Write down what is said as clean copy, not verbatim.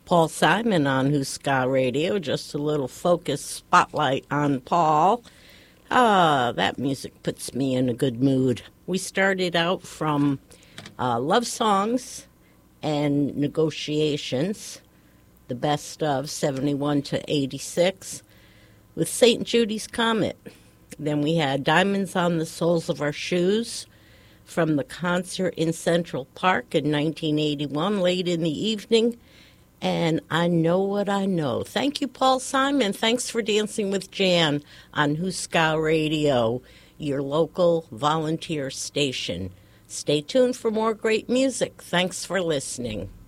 Paul Simon on Huska Radio. Just a little focused spotlight on Paul. That music puts me in a good mood. We started out from love songs and negotiations, the best of 71 to 86, with St. Judy's Comet. Then we had Diamonds on the Soles of Our Shoes from the concert in Central Park in 1981, late in the evening. And I Know What I Know. Thank you, Paul Simon. Thanks for dancing with Jan on Huska Radio, your local volunteer station. Stay tuned for more great music. Thanks for listening.